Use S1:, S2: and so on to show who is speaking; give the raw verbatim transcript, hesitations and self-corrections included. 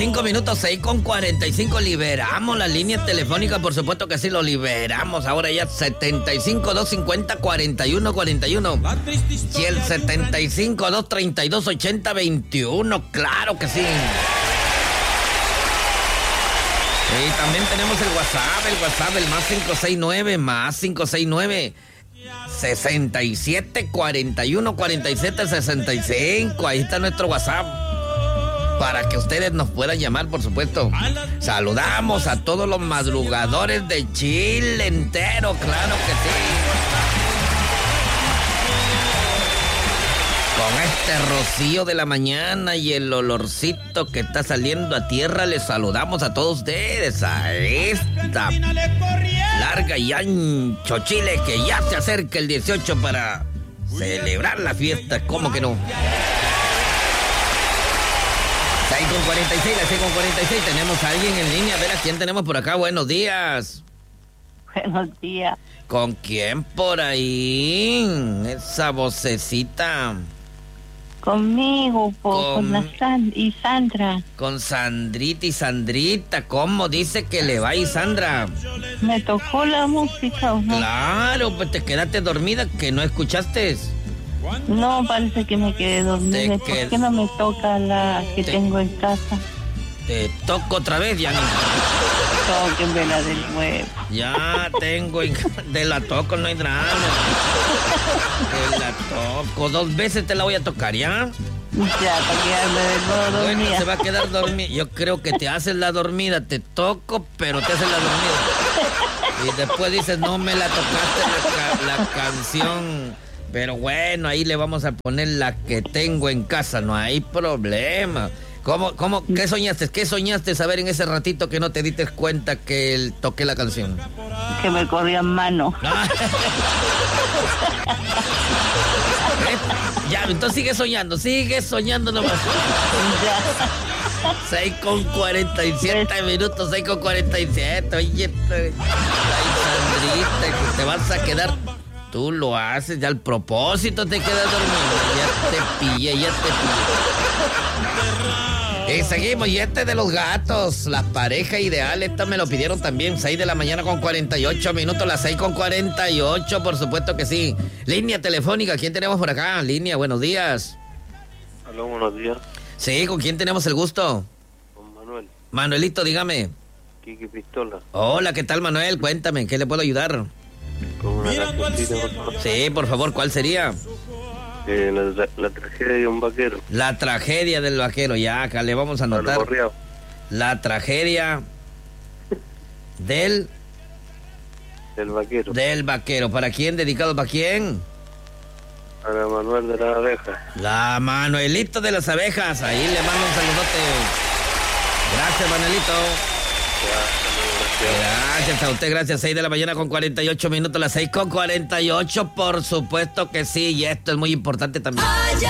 S1: Cinco minutos, seis con cuarenta y cinco, liberamos la línea telefónica, por supuesto que sí, lo liberamos. Ahora ya setenta y cinco, doscientos cincuenta, cuarenta y uno cuarenta y uno. Y el setenta y cinco, doscientos treinta y dos, ochenta veintiuno, claro que sí. Y también tenemos el WhatsApp, el WhatsApp, el más cinco seis nueve, más cinco seis nueve, sesenta y siete, cuarenta y uno, cuarenta y siete, sesenta y cinco. Ahí está nuestro WhatsApp, para que ustedes nos puedan llamar, por supuesto. Saludamos a todos los madrugadores de Chile entero, claro que sí. Con este rocío de la mañana y el olorcito que está saliendo a tierra, les saludamos a todos ustedes a esta larga y ancho Chile que ya se acerca el dieciocho para celebrar la fiesta, ¿cómo que no? seis con cuarenta y seis, la seis con cuarenta y seis, tenemos a alguien en línea, a ver a quién tenemos por acá, buenos días.
S2: Buenos días.
S1: ¿Con quién por ahí? Esa vocecita.
S2: Conmigo, po,
S1: con,
S2: con la San y Sandra.
S1: Con Sandrita y Sandrita, ¿cómo dice que le va, Sandra?
S2: Me tocó la música, ¿o no?
S1: Claro, pues te quedaste dormida, que no escuchaste.
S2: No, parece que me quedé dormida. ¿Por qué no me toca la que te, tengo en casa?
S1: Te toco otra vez, ya no.
S2: Tóquenmela de nuevo.
S1: Ya tengo, de la toco, no hay drama. De la toco, dos veces te la voy a tocar, ¿ya?
S2: Ya, para quedarme de nuevo dormida.
S1: Bueno, se va a quedar dormida. Yo creo que te haces la dormida, te toco, pero te haces la dormida. Y después dices, no me la tocaste la, la canción. Pero bueno, ahí le vamos a poner la que tengo en casa, no hay problema. ¿Cómo, cómo, qué soñaste? ¿Qué soñaste saber en ese ratito que no te diste cuenta que él toqué la canción?
S2: Que me corrían mano.
S1: ¿Eh? Ya, entonces sigue soñando, sigue soñando nomás. seis con cuarenta y siete minutos, seis con cuarenta y siete. Oye, ay, Sandrita, que te vas a quedar. Tú lo haces, ya al propósito te quedas dormido. Ya te pillé, ya te pillé. Y seguimos, y este de los gatos, la pareja ideal, esta me lo pidieron también, seis de la mañana con cuarenta y ocho minutos, las seis con cuarenta y ocho, por supuesto que sí. Línea telefónica, ¿quién tenemos por acá? Línea, buenos días.
S3: Aló, buenos días.
S1: Sí, ¿con quién tenemos el gusto?
S3: Con Manuel.
S1: Manuelito, dígame.
S3: Kiki Pistola.
S1: Hola, ¿qué tal, Manuel? Cuéntame, ¿qué le puedo ayudar?
S3: Con una cancioncita, por favor.
S1: Sí, por favor, ¿cuál sería?
S3: Eh, la, la tragedia de un vaquero.
S1: La tragedia del vaquero, ya, acá le vamos a anotar. La tragedia del...
S3: Del vaquero.
S1: Del vaquero. ¿Para quién? ¿Dedicado para quién?
S3: Para Manuel de las abejas.
S1: La Manuelito de las abejas. Ahí le mando un saludote. Gracias, Manuelito. Gracias a usted, gracias. seis de la mañana con cuarenta y ocho minutos, las seis con cuarenta y ocho, por supuesto que sí, y esto es muy importante también.